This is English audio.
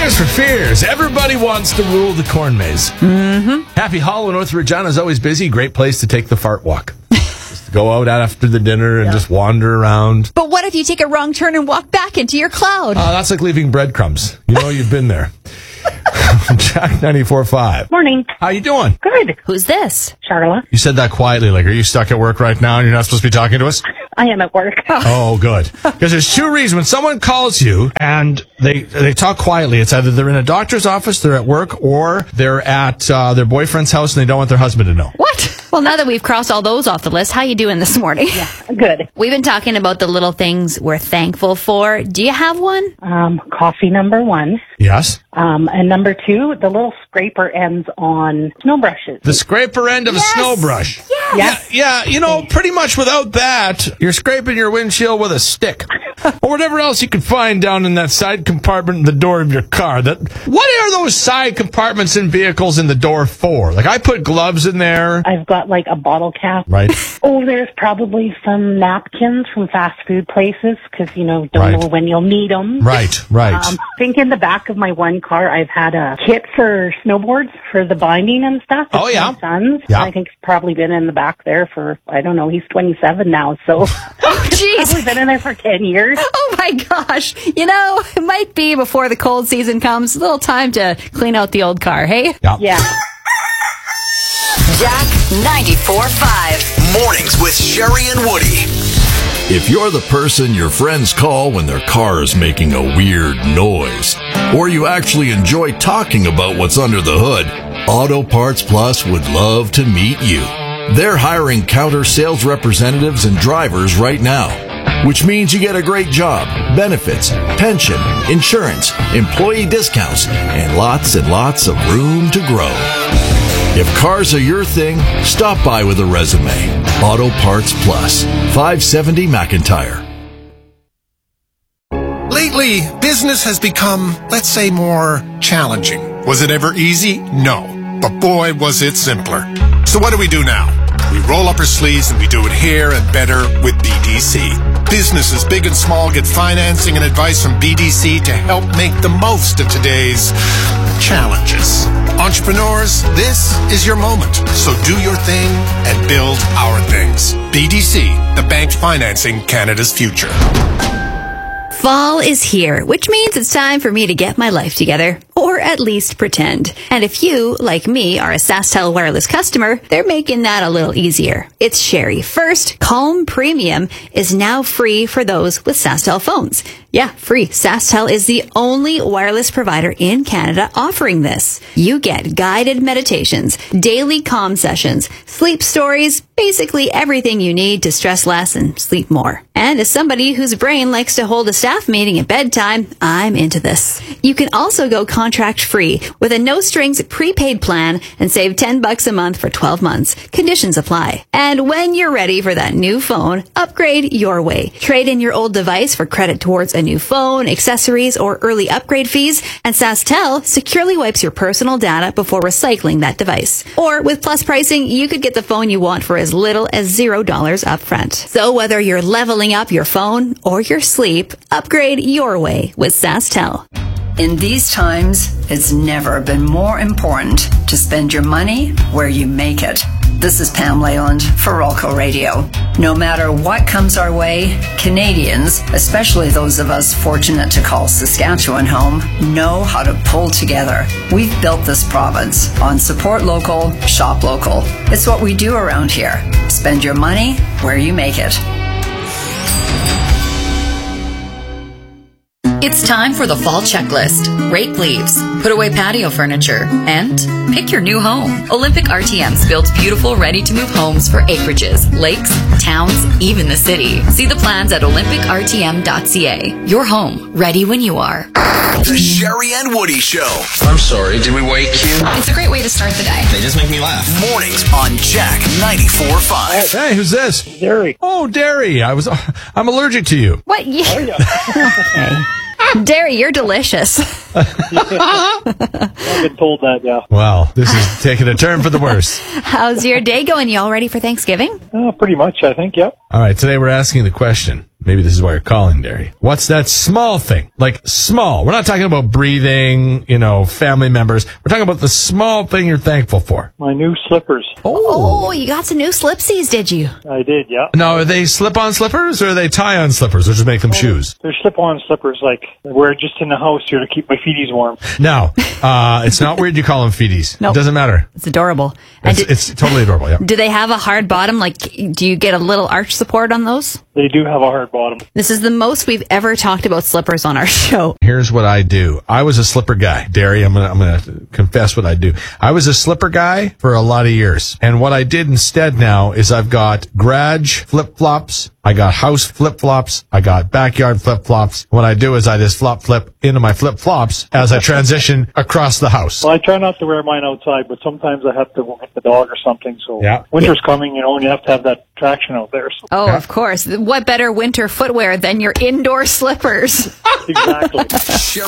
Tears for Fears. Everybody wants to rule the corn maze. Mm-hmm. Happy Hollow, North Regina is always busy. Great place to take the fart walk. Just to go out after the dinner and just wander around. But what if you take a wrong turn and walk back into your cloud? That's like leaving breadcrumbs. You know you've been there. Jack 94.5. Morning. How you doing? Good. Who's this? Charlotte. You said that quietly. Like, are you stuck at work right now and you're not supposed to be talking to us? I am at work. Oh, good. Because there's two reasons. When someone calls you and they talk quietly, it's either they're in a doctor's office, they're at work, or they're at their boyfriend's house and they don't want their husband to know. What? Well, now that we've crossed all those off the list, how you doing this morning? Yeah, good. We've been talking about the little things we're thankful for. Do you have one? Coffee, number one. Yes. And number two, the little scraper ends on snow brushes. The scraper end of a snow brush. Yes. Yeah, you know, pretty much without that, you're scraping your windshield with a stick. Or whatever else you can find down in that side compartment in the door of your car. What are those side compartments in vehicles in the door for? Like, I put gloves in there. I've got like a bottle cap. Right. Oh, there's probably some napkins from fast food places because, don't know when you'll need them. Right. I think in the back of my one car, I've had a kit for snowboards for the binding and stuff. Oh, yeah. My son's. Yeah. I think it's probably been in the back there for, I don't know, he's 27 now, so. Oh, jeez. Probably been in there for 10 years. Oh, my gosh. It might be before the cold season comes. A little time to clean out the old car, hey? Yeah. Jack 94.5. Mornings with Sherry and Woody. If you're the person your friends call when their car is making a weird noise, or you actually enjoy talking about what's under the hood, Auto Parts Plus would love to meet you. They're hiring counter sales representatives and drivers right now, which means you get a great job, benefits, pension, insurance, employee discounts, and lots of room to grow. If cars are your thing, stop by with a resume. Auto Parts Plus, 570 McIntyre. Lately, business has become, let's say, more challenging. Was it ever easy? No. But boy, was it simpler. So what do we do now? We roll up our sleeves and we do it here and better with BDC. Businesses big and small get financing and advice from BDC to help make the most of today's challenges. Entrepreneurs, this is your moment. So do your thing and build our things. BDC, the bank financing Canada's future. Fall is here, which means it's time for me to get my life together. Or at least pretend. And if you, like me, are a SaskTel wireless customer, they're making that a little easier. It's Sherry. First, Calm Premium is now free for those with SaskTel phones. Yeah, free. SaskTel is the only wireless provider in Canada offering this. You get guided meditations, daily calm sessions, sleep stories, basically everything you need to stress less and sleep more. And as somebody whose brain likes to hold a staff meeting at bedtime, I'm into this. You can also go contract-free with a no-strings prepaid plan and save $10 a month for 12 months. Conditions apply. And when you're ready for that new phone, upgrade your way. Trade in your old device for credit towards a new phone, accessories, or early upgrade fees, and SaskTel securely wipes your personal data before recycling that device. Or with Plus pricing, you could get the phone you want for as little as $0 upfront. So whether you're leveling up your phone or your sleep, upgrade your way with SaskTel. In these times, it's never been more important to spend your money where you make it. This is Pam Leyland for Rolco Radio. No matter what comes our way, Canadians, especially those of us fortunate to call Saskatchewan home, know how to pull together. We've built this province on support local, shop local. It's what we do around here. Spend your money where you make it. It's time for the fall checklist. Rake leaves, put away patio furniture, and pick your new home. Olympic RTMs builds beautiful, ready-to-move homes for acreages, lakes, towns, even the city. See the plans at olympicrtm.ca. Your home, ready when you are. The Sherry and Woody Show. I'm sorry, did we wake you? It's a great way to start the day. They just make me laugh. Mornings on Jack 94.5. Hey, who's this? Derry. Oh, Derry. I'm allergic to you. What? Okay. Derry, you're delicious. I've been told that, yeah. Well, this is taking a turn for the worse. How's your day going? You all ready for Thanksgiving? Pretty much, I think, yeah. All right, today we're asking the question, maybe this is why you're calling, Derry. What's that small thing? Like small. We're not talking about breathing, family members. We're talking about the small thing you're thankful for. My new slippers. Oh, you got some new slipsies, did you? I did, yeah. Now, are they slip-on slippers or are they tie-on slippers, or just make them shoes? They're slip-on slippers, like I wear just in the house here to keep my feeties warm. Now, it's not weird you call them feeties. Nope. It doesn't matter. It's adorable. It's totally adorable, yeah. Do they have a hard bottom? Like, do you get a little arch support on those? They do have a hard bottom. This is the most we've ever talked about slippers on our show. Here's what I do. I was a slipper guy. Derry, I'm gonna confess what I do. I was a slipper guy for a lot of years. And what I did instead now is I've got garage flip-flops, I got house flip-flops, I got backyard flip-flops. What I do is I just flip into my flip-flops as I transition across the house. Well, I try not to wear mine outside, but sometimes I have to walk the dog or something. So yeah. Winter's coming, and you have to have that traction out there. So. Oh, of course. What better winter footwear than your indoor slippers? Exactly.